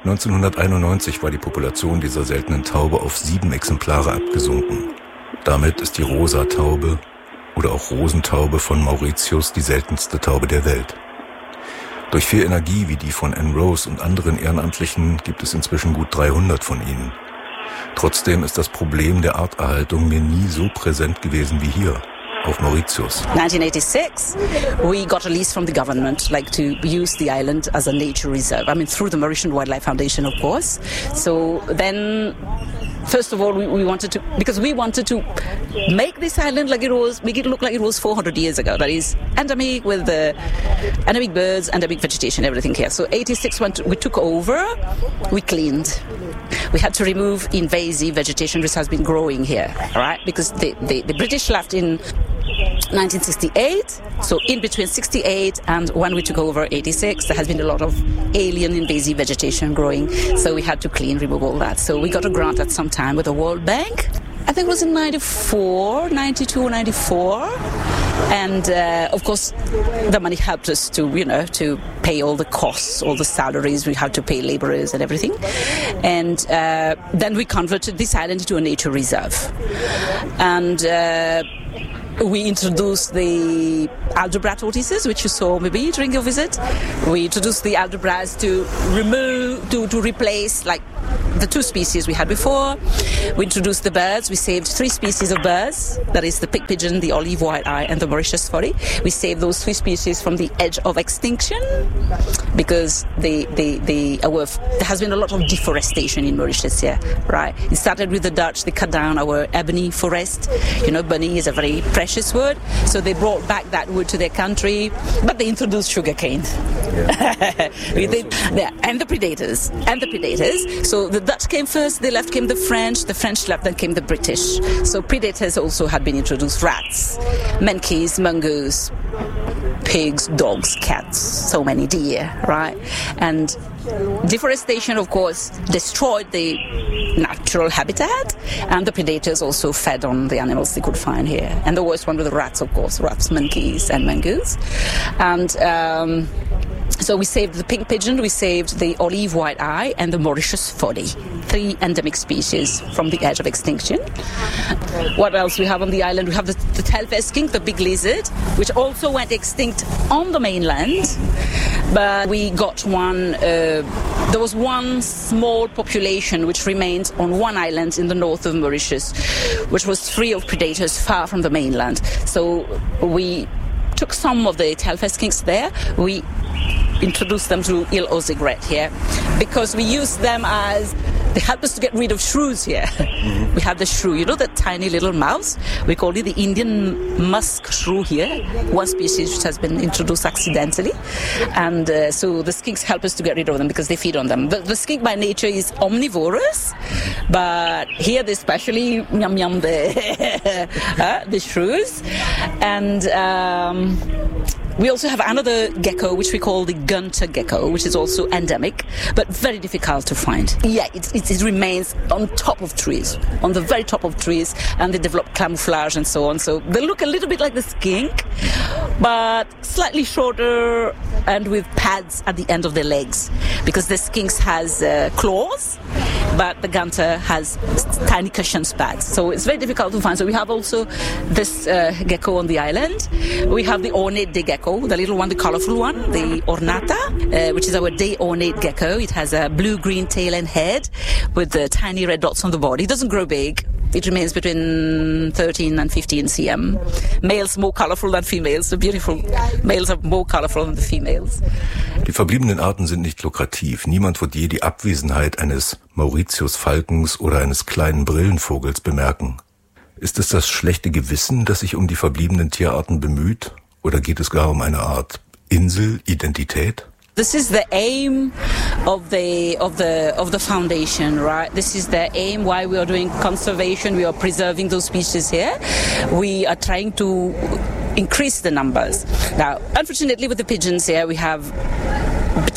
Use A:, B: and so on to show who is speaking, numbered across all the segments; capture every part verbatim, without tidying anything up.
A: neunzehnhunderteinundneunzig war die Population dieser seltenen Taube auf sieben Exemplare abgesunken. Damit ist die Rosa-Taube oder auch Rosentaube von Mauritius die seltenste Taube der Welt. Durch viel Energie wie die von Anne Rose und anderen Ehrenamtlichen gibt es inzwischen gut dreihundert von ihnen. Trotzdem ist das Problem der Arterhaltung mir nie so präsent gewesen wie hier, auf Mauritius.
B: nineteen eighty-six, we got a lease from the government, like to use the island as a nature reserve. I mean, through the Mauritian Wildlife Foundation, of course. So then, first of all, we, we wanted to, because we wanted to make this island like it was, make it look like it was four hundred years ago. That is endemic with the endemic birds, endemic vegetation, everything here. So eighty-six, when we took over, we cleaned. We had to remove invasive vegetation which has been growing here, right? Because the, the, the British left in nineteen sixty-eight, so in between sixty-eight and when we took over eighty-six, there has been a lot of alien invasive vegetation growing, so we had to clean, remove all that. So we got a grant at some time with the World Bank. I think it was in ninety-four, ninety-two, ninety-four. And uh, of course, the money helped us to, you know, to pay all the costs, all the salaries. We had to pay laborers and everything. And uh, then we converted this island into a nature reserve. And uh, we introduced the Aldebra tortoises, which you saw maybe during your visit. We introduced the Aldebras to remove, to, to replace, like, the two species we had before. We introduced the birds. We saved three species of birds. That is the pig pigeon, the olive white-eye, and the Mauritius foddy. We saved those three species from the edge of extinction because the, the, the, our, there has been a lot of deforestation in Mauritius here, right? It started with the Dutch. They cut down our ebony forest. You know, bunny is a very precious wood. So they brought back that wood to their country, but they introduced sugarcane. Yeah. they, yeah, and the predators. And the predators. So the Dutch came first, they left came the French, the French left, then came the British. So predators also had been introduced, rats, monkeys, mongoose, pigs, dogs, cats, so many deer, right? And deforestation, of course, destroyed the natural habitat, and the predators also fed on the animals they could find here. And the worst one were the rats, of course, rats, monkeys, and mongoose. And um, so we saved the pink pigeon, we saved the olive white-eye, and the Mauritius foddy, three endemic species from the edge of extinction. What else we have on the island? We have the, the tailface skink, the big lizard, which also went extinct on the mainland. But we got one, uh, there was one small population which remained on one island in the north of Mauritius, which was free of predators far from the mainland. So we took some of the tailface skinks there. We introduced them to Ile aux Aigrettes here because we used them as, they helped us to get rid of shrews here. Mm-hmm. We have the shrew, you know, that tiny little mouse? We call it the Indian musk shrew here, one species which has been introduced accidentally. And uh, so the skinks help us to get rid of them because they feed on them. The, the skink by nature is omnivorous, but here they especially yum yum the, uh, the shrews. And um, we also have another gecko, which we call the Gunter gecko, which is also endemic, but very difficult to find. Yeah, it, it, it remains on top of trees, on the very top of trees, and they develop camouflage and so on. So they look a little bit like the skink, but slightly shorter and with pads at the end of their legs, because the skinks has uh, claws, but the Gunter has tiny cushion pads. So it's very difficult to find. So we have also this uh, gecko on the island. We have the ornate day gecko, the little one, the colorful one, the ornata, uh, which is our day ornate gecko. It has a blue-green tail and head with the tiny red dots on the body. It doesn't grow big. It remains between thirteen and fifteen centimeters. Males more colorful than females. The beautiful males are more colorful than the females.
A: Die verbliebenen Arten sind nicht lukrativ. Niemand wird je die Abwesenheit eines Mauritius-Falkens oder eines kleinen Brillenvogels bemerken. Ist es das schlechte Gewissen, das sich um die verbliebenen Tierarten bemüht? Oder geht es gar um eine Art Insel-Identität?
B: This is the aim of the of the of the foundation, right? This is the aim why we are doing conservation. We are preserving those species here. We are trying to increase the numbers. Now, unfortunately, with the pigeons here, we have between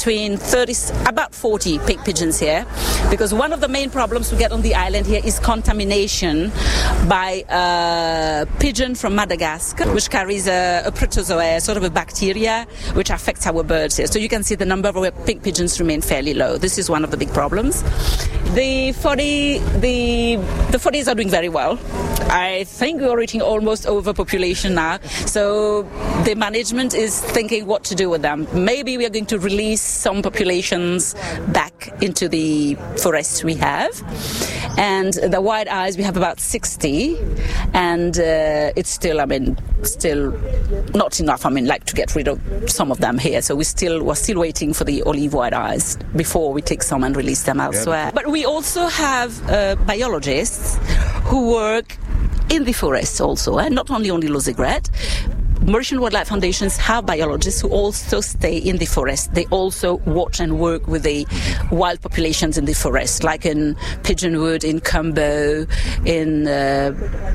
B: between thirty, about forty pink pigeons here, because one of the main problems we get on the island here is contamination by a pigeon from Madagascar, which carries a, a protozoa, sort of a bacteria, which affects our birds here. So you can see the number of our pink pigeons remain fairly low. This is one of the big problems. The forty, the the forties are doing very well. I think we're reaching almost overpopulation now. So the management is thinking what to do with them. Maybe we are going to release some populations back into the forests we have. And the white eyes, we have about sixty. And uh, it's still, I mean, still not enough. I mean, like to get rid of some of them here. So we still, we're still waiting for the olive white eyes before we take some and release them elsewhere. But we also have uh, biologists who work in the forests also, and not only on the Lozigret. Mauritian Wildlife Foundations have biologists who also stay in the forest. They also watch and work with the wild populations in the forest, like in Pigeonwood, in Cumbo, in uh,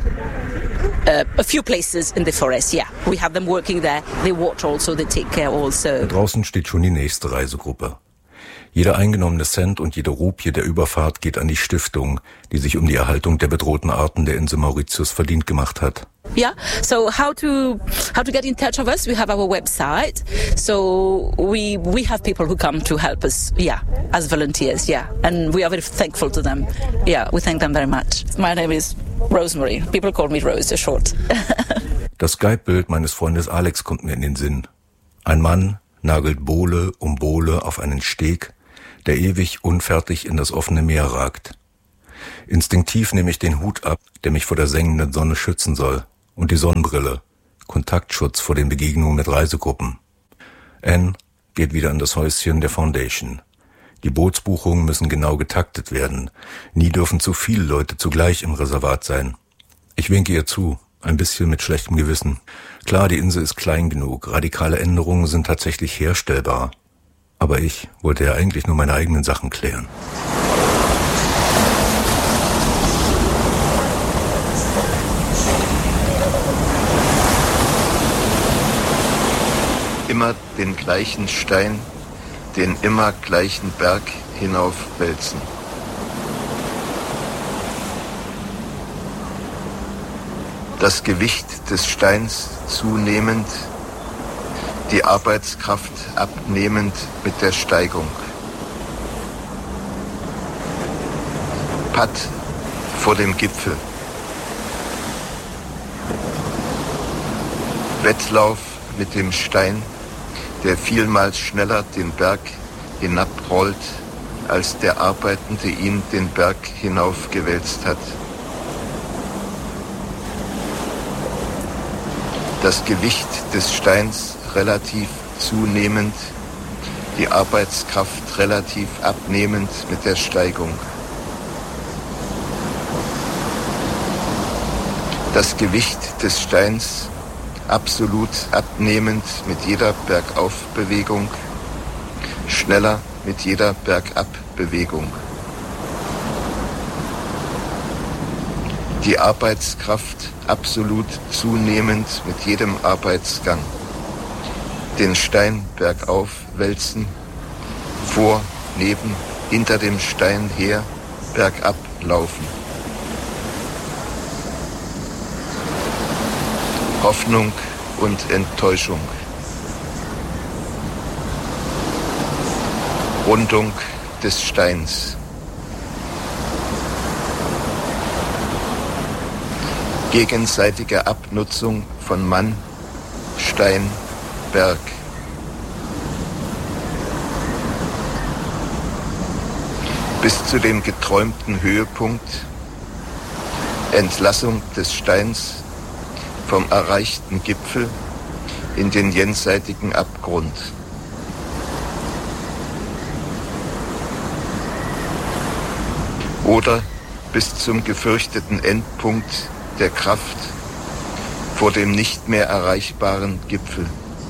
B: uh, a few places in the forest. Yeah, we have them working there. They watch also, they take care also.
A: Draußen steht schon die nächste Reisegruppe. Jeder eingenommene Cent und jede Rupie der Überfahrt geht an die Stiftung, die sich um die Erhaltung der bedrohten Arten der Insel Mauritius verdient gemacht hat.
B: Yeah, so how to how to get in touch with us? We have our website. So we we have people who come to help us, yeah, as volunteers, yeah. And we are very thankful to them. Yeah, we thank them very much. My name is Rosemary. People call me Rose, short.
A: Das Skype-Bild meines Freundes Alex kommt mir in den Sinn. Ein Mann nagelt Bohle um Bohle auf einen Steg, der ewig unfertig in das offene Meer ragt. Instinktiv nehme ich den Hut ab, der mich vor der sengenden Sonne schützen soll, und die Sonnenbrille, Kontaktschutz vor den Begegnungen mit Reisegruppen. Anne geht wieder in das Häuschen der Foundation. Die Bootsbuchungen müssen genau getaktet werden. Nie dürfen zu viele Leute zugleich im Reservat sein. Ich winke ihr zu, ein bisschen mit schlechtem Gewissen. Klar, die Insel ist klein genug, radikale Änderungen sind tatsächlich herstellbar. Aber ich wollte ja eigentlich nur meine eigenen Sachen klären.
C: Immer den gleichen Stein, den immer gleichen Berg hinaufwälzen. Das Gewicht des Steins zunehmend, die Arbeitskraft abnehmend mit der Steigung. Patt vor dem Gipfel. Wettlauf mit dem Stein, der vielmals schneller den Berg hinabrollt, als der Arbeitende ihn den Berg hinaufgewälzt hat. Das Gewicht des Steins relativ zunehmend, die Arbeitskraft relativ abnehmend mit der Steigung. Das Gewicht des Steins absolut abnehmend mit jeder Bergaufbewegung, schneller mit jeder Bergabbewegung. Die Arbeitskraft absolut zunehmend mit jedem Arbeitsgang. Den Stein bergauf wälzen, vor, neben, hinter dem Stein her, bergab laufen. Hoffnung und Enttäuschung. Rundung des Steins. Gegenseitige Abnutzung von Mann, Stein, Berg. Bis zu dem geträumten Höhepunkt, Entlassung des Steins vom erreichten Gipfel in den jenseitigen Abgrund. Oder bis zum gefürchteten Endpunkt der Kraft vor dem nicht mehr erreichbaren Gipfel.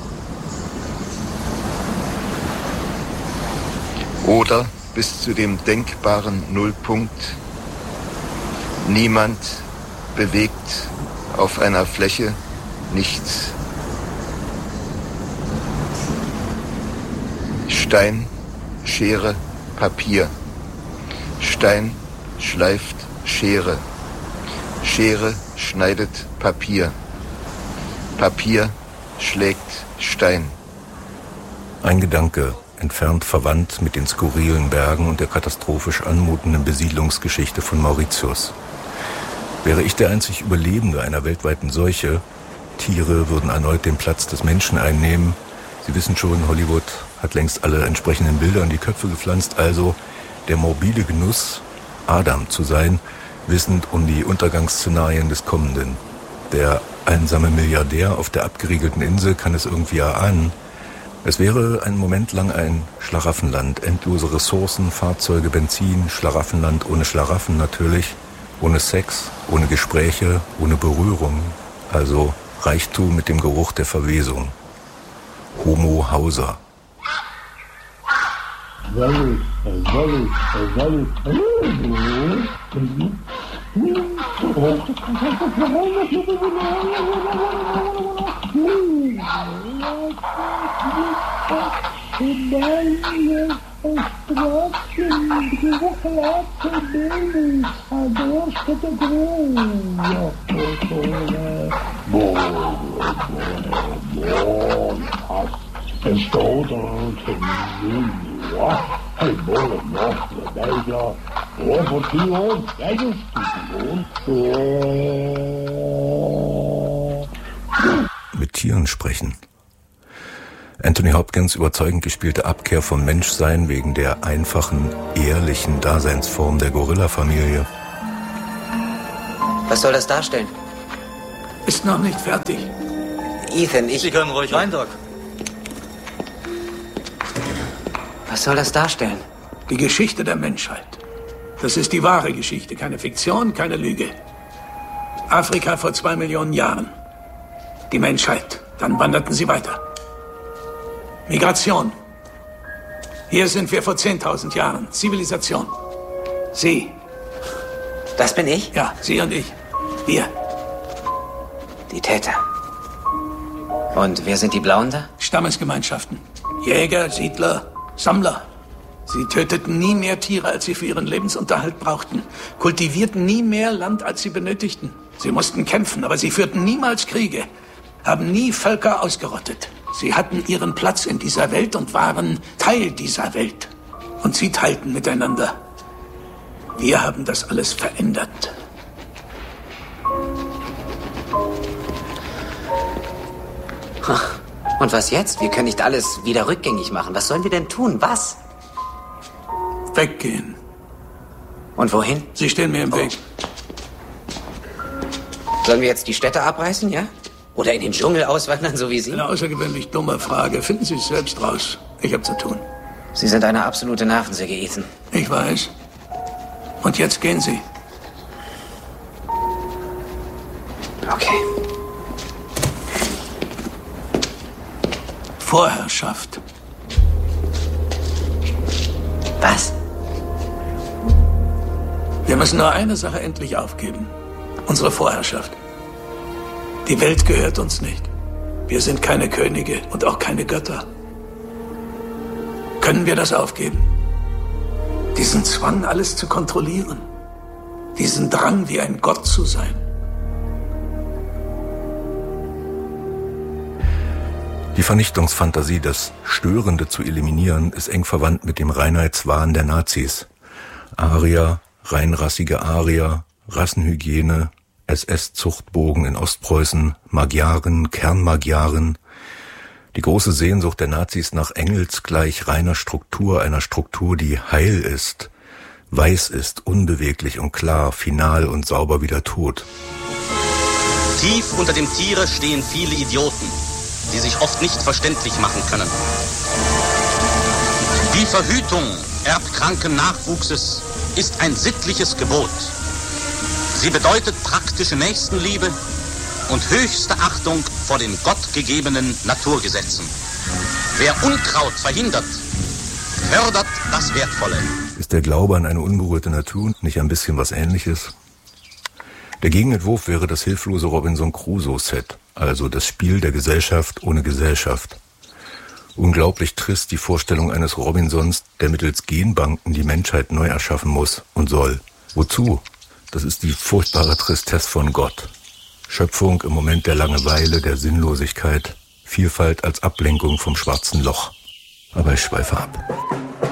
C: Oder bis zu dem denkbaren Nullpunkt. Niemand bewegt auf einer Fläche nichts. Stein Schere, Papier. Stein schleift Schere. Schere schneidet Papier. Papier schlägt Stein.
A: Ein Gedanke, entfernt verwandt mit den skurrilen Bergen und der katastrophisch anmutenden Besiedlungsgeschichte von Mauritius. Wäre ich der einzig Überlebende einer weltweiten Seuche, Tiere würden erneut den Platz des Menschen einnehmen. Sie wissen schon, Hollywood hat längst alle entsprechenden Bilder in die Köpfe gepflanzt, also der morbide Genuss, Adam zu sein, wissend um die Untergangsszenarien des Kommenden. Der einsame Milliardär auf der abgeriegelten Insel kann es irgendwie erahnen. Es wäre einen Moment lang ein Schlaraffenland, endlose Ressourcen, Fahrzeuge, Benzin, Schlaraffenland ohne Schlaraffen natürlich, ohne Sex, ohne Gespräche, ohne Berührung, also Reichtum mit dem Geruch der Verwesung. Homo Hauser. Mit Tieren sprechen. Anthony Hopkins überzeugend gespielte Abkehr vom Menschsein wegen der einfachen, ehrlichen Daseinsform der Gorilla-Familie.
D: Was soll das darstellen?
E: Ist noch nicht fertig.
D: Ethan, ich...
F: Sie können ruhig rein, Doc.
D: Was soll das darstellen?
E: Die Geschichte der Menschheit. Das ist die wahre Geschichte, keine Fiktion, keine Lüge. Afrika vor zwei Millionen Jahren. Die Menschheit. Dann wanderten sie weiter. Migration. Hier sind wir vor zehntausend Jahren. Zivilisation. Sie.
D: Das bin ich?
E: Ja, Sie und ich. Wir.
D: Die Täter. Und wer sind die Blauen da?
E: Stammesgemeinschaften. Jäger, Siedler, Sammler. Sie töteten nie mehr Tiere, als sie für ihren Lebensunterhalt brauchten. Kultivierten nie mehr Land, als sie benötigten. Sie mussten kämpfen, aber sie führten niemals Kriege. Haben nie Völker ausgerottet. Sie hatten ihren Platz in dieser Welt und waren Teil dieser Welt. Und sie teilten miteinander. Wir haben das alles verändert.
D: Und was jetzt? Wir können nicht alles wieder rückgängig machen. Was sollen wir denn tun? Was?
E: Weggehen.
D: Und wohin?
E: Sie stehen mir im
D: Oh.
E: Weg.
D: Sollen wir jetzt die Städte abreißen, ja? Oder in den Dschungel auswandern, so wie Sie?
E: Eine außergewöhnlich dumme Frage. Finden Sie es selbst raus. Ich habe zu tun.
D: Sie sind eine absolute Nervensäge, Ethan.
E: Ich weiß. Und jetzt gehen Sie.
D: Okay.
E: Vorherrschaft.
D: Was?
E: Wir müssen nur eine Sache endlich aufgeben. Unsere Vorherrschaft. Die Welt gehört uns nicht. Wir sind keine Könige und auch keine Götter. Können wir das aufgeben? Diesen Zwang, alles zu kontrollieren. Diesen Drang, wie ein Gott zu sein.
A: Die Vernichtungsfantasie, das Störende zu eliminieren, ist eng verwandt mit dem Reinheitswahn der Nazis. Arier, reinrassige Arier, Rassenhygiene, S S-Zuchtbogen in Ostpreußen, Magyaren, Kernmagyaren. Die große Sehnsucht der Nazis nach engelsgleich reiner Struktur, einer Struktur, die heil ist, weiß ist, unbeweglich und klar, final und sauber wie der Tod.
F: Tief unter dem Tiere stehen viele Idioten, die sich oft nicht verständlich machen können. Die Verhütung erbkranken Nachwuchses ist ein sittliches Gebot. Sie bedeutet praktische Nächstenliebe und höchste Achtung vor den gottgegebenen Naturgesetzen. Wer Unkraut verhindert, fördert das Wertvolle.
A: Ist der Glaube an eine unberührte Natur nicht ein bisschen was Ähnliches? Der Gegenentwurf wäre das hilflose Robinson Crusoe-Set, also das Spiel der Gesellschaft ohne Gesellschaft. Unglaublich trist die Vorstellung eines Robinsons, der mittels Genbanken die Menschheit neu erschaffen muss und soll. Wozu? Das ist die furchtbare Tristesse von Gott. Schöpfung im Moment der Langeweile, der Sinnlosigkeit, Vielfalt als Ablenkung vom schwarzen Loch. Aber ich schweife ab.